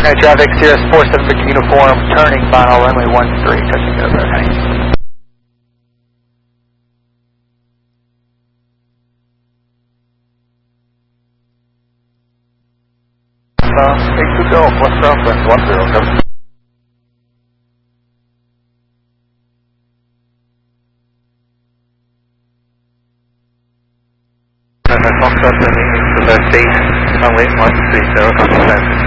traffic, Sierra 47 Victor Uniform, turning final runway 13, touching over. Take 2 Golf, west southwest, 10, come. Foxtrot turning into the state, runway 13, 0,